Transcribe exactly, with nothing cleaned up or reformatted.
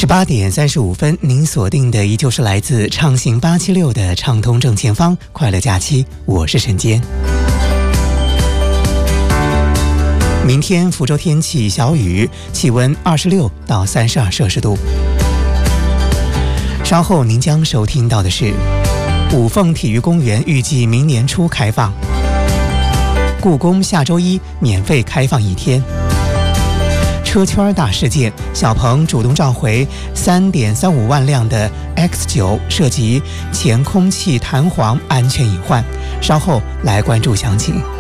八点三十五分，您锁定的依旧是来自畅行八七六的畅通正前方快乐假期，我是陈坚。明天福州天气小雨，气温二十六到三十二摄氏度。稍后您将收听到的是五凤体育公园预计明年初开放，故宫下周一免费开放一天。车圈大事件，小鹏主动召回 三点三五万辆的 X 九，涉及前空气弹簧安全隐患。稍后来关注详情。